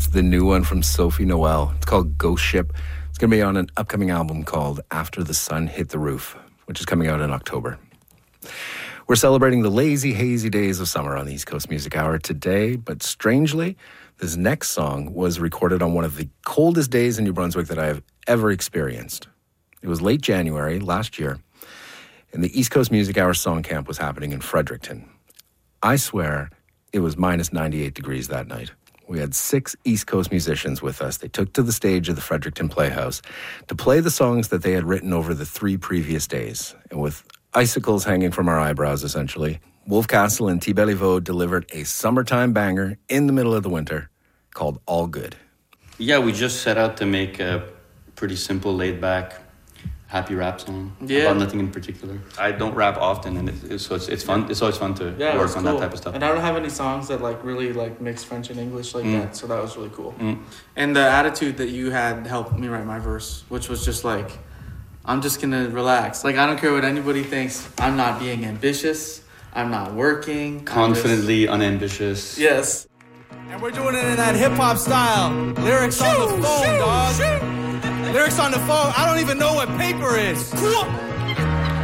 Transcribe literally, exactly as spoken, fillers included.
It's the new one from Sophie Noel. It's called Ghost Ship. It's going to be on an upcoming album called After the Sun Hit the Roof, which is coming out in October. We're celebrating the lazy, hazy days of summer on the East Coast Music Hour today, but strangely, this next song was recorded on one of the coldest days in New Brunswick that I have ever experienced. It was late January last year, and the East Coast Music Hour Song Camp was happening in Fredericton. I swear it was minus ninety-eight degrees that night. We had six East Coast musicians with us. They took to the stage of the Fredericton Playhouse to play the songs that they had written over the three previous days. And with icicles hanging from our eyebrows, essentially, Wolf Castle and T. Belliveau delivered a summertime banger in the middle of the winter called All Good. Yeah, we just set out to make a pretty simple, laid-back, happy rap song yeah. about nothing in particular. I don't rap often, and it, so it's it's fun. It's always fun to yeah, work on cool. that type of stuff. And I don't have any songs that like really like mix French and English like mm. that, so that was really cool. Mm. And the attitude that you had helped me write my verse, which was just like, I'm just gonna relax. Like I don't care what anybody thinks. I'm not being ambitious. I'm not working. Confidently just... unambitious. Yes. And we're doing it in that hip hop style. Lyrics shoo, on the phone, shoo, dog. Shoo. Lyrics on the phone. I don't even know what paper is. Cool.